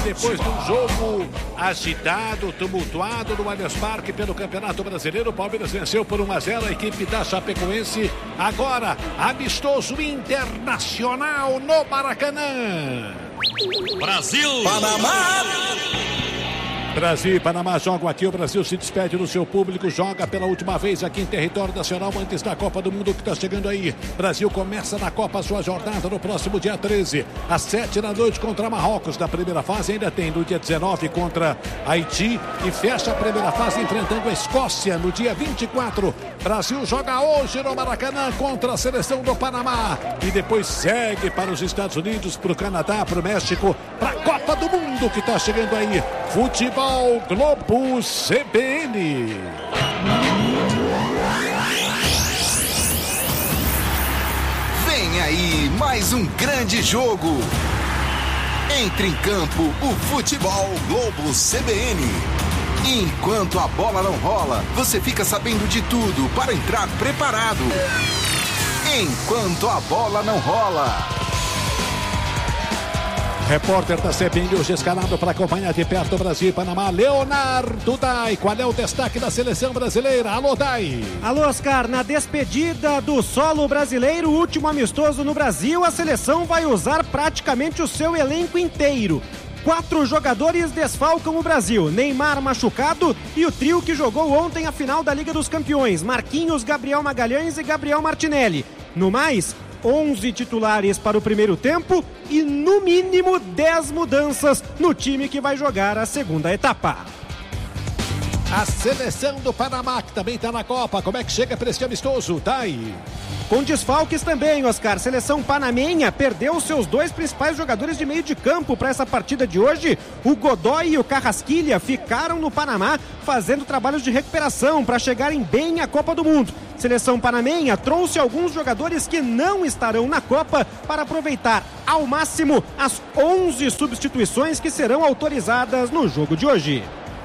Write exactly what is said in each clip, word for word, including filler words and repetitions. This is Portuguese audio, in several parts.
depois de um jogo agitado, tumultuado no Allianz Parque pelo Campeonato Brasileiro, o Palmeiras venceu por um a zero a equipe da Chapecoense. Agora, amistoso internacional no Maracanã. Brasil! Panamá! Brasil e Panamá jogam aqui. O Brasil se despede do seu público, joga pela última vez aqui em território nacional antes da Copa do Mundo que está chegando aí. Brasil começa na Copa sua jornada no próximo dia treze, às sete da noite contra Marrocos. Na primeira fase ainda tem no dia dezenove contra Haiti e fecha a primeira fase enfrentando a Escócia no dia vinte e quatro. Brasil joga hoje no Maracanã contra a seleção do Panamá e depois segue para os Estados Unidos, para o Canadá, para o México, para a Copa do Mundo que está chegando aí. Futebol Globo C B N. Vem aí mais um grande jogo. Entre em campo o Futebol Globo C B N. Enquanto a bola não rola, você fica sabendo de tudo para entrar preparado. Enquanto a bola não rola. Repórter da C B N hoje escalado para acompanhar de perto o Brasil e Panamá, Leonardo Dai. Qual é o destaque da seleção brasileira? Alô, Dai. Alô, Oscar. Na despedida do solo brasileiro, último amistoso no Brasil, a seleção vai usar praticamente o seu elenco inteiro. Quatro jogadores desfalcam o Brasil: Neymar machucado e o trio que jogou ontem a final da Liga dos Campeões: Marquinhos, Gabriel Magalhães e Gabriel Martinelli. No mais, onze titulares para o primeiro tempo e no mínimo dez mudanças no time que vai jogar a segunda etapa. A seleção do Panamá, que também está na Copa, como é que chega para esse amistoso, Dai? Com desfalques também, Oscar. Seleção panamenha perdeu seus dois principais jogadores de meio de campo para essa partida de hoje. O Godoy e o Carrasquilha ficaram no Panamá fazendo trabalhos de recuperação para chegarem bem à Copa do Mundo. Seleção panamenha trouxe alguns jogadores que não estarão na Copa para aproveitar ao máximo as onze substituições que serão autorizadas no jogo de hoje.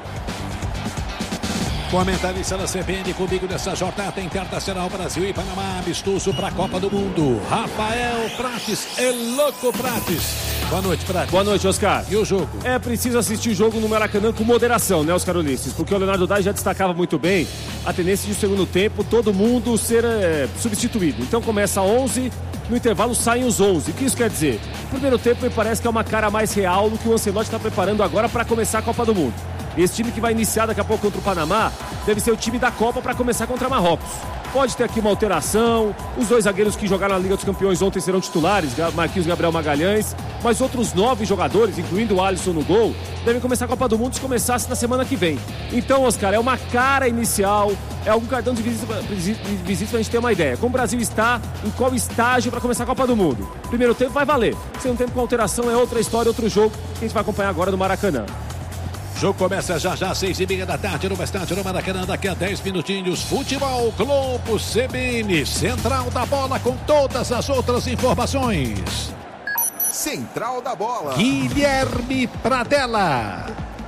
Comentarista da C B N comigo nessa jornada internacional Brasil e Panamá, amistoso para a Copa do Mundo. Rafael Prates, é louco Prates. Boa noite, Prates. Boa noite, Oscar. E o jogo? É preciso assistir o jogo no Maracanã com moderação, né, Oscar Ulisses? Porque o Leonardo Dai já destacava muito bem a tendência de segundo tempo todo mundo ser é, substituído. Então começa onze, no intervalo saem os onze. O que isso quer dizer? O primeiro tempo me parece que é uma cara mais real do que o Ancelotti está preparando agora para começar a Copa do Mundo. Esse time que vai iniciar daqui a pouco contra o Panamá deve ser o time da Copa para começar contra Marrocos. Pode ter aqui uma alteração. Os dois zagueiros que jogaram na Liga dos Campeões ontem serão titulares, Marquinhos e Gabriel Magalhães. Mas outros nove jogadores, incluindo o Alisson no gol, devem começar a Copa do Mundo se começasse na semana que vem. Então, Oscar, é uma cara inicial, é algum cartão de visita, de visita pra gente ter uma ideia. Como o Brasil está, em qual estágio para começar a Copa do Mundo. Primeiro tempo vai valer. Segundo tempo com alteração é outra história, outro jogo que a gente vai acompanhar agora no Maracanã. O jogo começa já já, seis e meia da tarde, no estádio no Maracanã, daqui a dez minutinhos. Futebol Globo C B N, central da bola com todas as outras informações. Central da bola. Guilherme Pradella.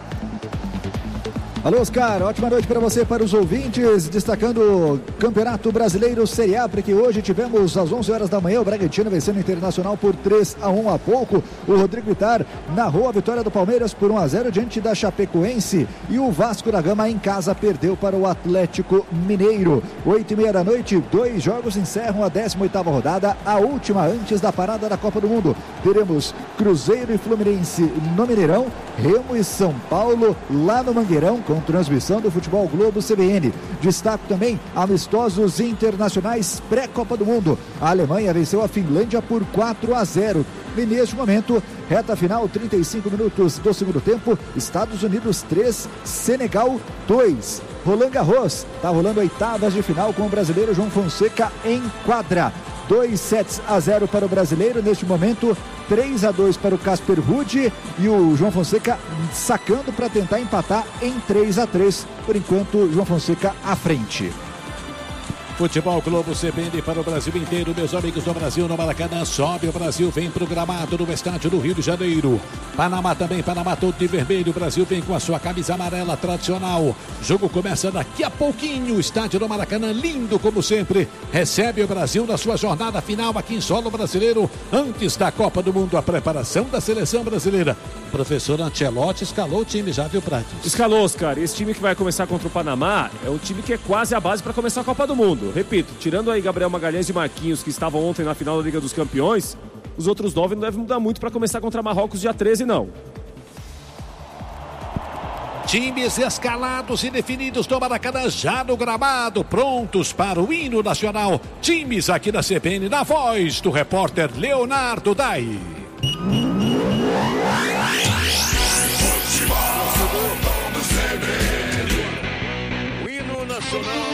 Alô, Oscar, ótima noite para você, para os ouvintes, destacando o Campeonato Brasileiro Série A, porque hoje tivemos às onze horas da manhã o Bragantino vencendo o Internacional por três a um há pouco. O Rodrigo Itar narrou a vitória do Palmeiras por um a zero diante da Chapecoense e o Vasco da Gama em casa perdeu para o Atlético Mineiro. Oito e meia da noite, dois jogos encerram a décima oitava rodada, a última antes da parada da Copa do Mundo. Teremos Cruzeiro e Fluminense no Mineirão, Remo e São Paulo lá no Mangueirão, com transmissão do Futebol Globo C B N. Destaco também amistosos internacionais pré-Copa do Mundo. A Alemanha venceu a Finlândia por quatro a zero. E neste momento, reta final, trinta e cinco minutos do segundo tempo, Estados Unidos três, Senegal dois. Roland Garros, está rolando oitavas de final com o brasileiro João Fonseca em quadra. dois sets a zero para o brasileiro, neste momento três a dois para o Casper Ruud e o João Fonseca sacando para tentar empatar em três a três, por enquanto João Fonseca à frente. Futebol Globo C B N para o Brasil inteiro, meus amigos do Brasil no Maracanã. Sobe o Brasil, vem pro gramado no estádio do Rio de Janeiro. Panamá também, Panamá todo de vermelho. O Brasil vem com a sua camisa amarela tradicional. Jogo começa daqui a pouquinho. Estádio do Maracanã, lindo como sempre. Recebe o Brasil na sua jornada final aqui em solo brasileiro. Antes da Copa do Mundo, a preparação da seleção brasileira. professor Ancelotti escalou o time já, viu, Prates? Escalou, Oscar. Esse time que vai começar contra o Panamá é um time que é quase a base para começar a Copa do Mundo. Repito, tirando aí Gabriel Magalhães e Marquinhos, que estavam ontem na final da Liga dos Campeões, os outros nove não devem mudar muito para começar contra Marrocos dia treze, não. Times escalados e definidos no Maracanã, já no gramado, prontos para o hino nacional. Times aqui da C B N, na voz do repórter Leonardo Dai. O hino nacional